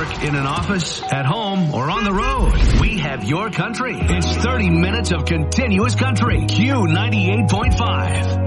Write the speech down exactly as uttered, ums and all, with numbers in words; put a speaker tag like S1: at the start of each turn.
S1: work, in an office, at home, or on the road. We have your country. It's thirty minutes of continuous country. Q ninety-eight point five.